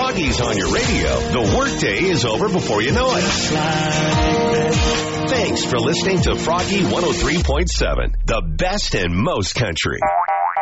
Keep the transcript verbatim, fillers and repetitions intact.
Froggy's on your radio, the workday is over before you know it. Thanks for listening to Froggy one oh three point seven, the best and most country.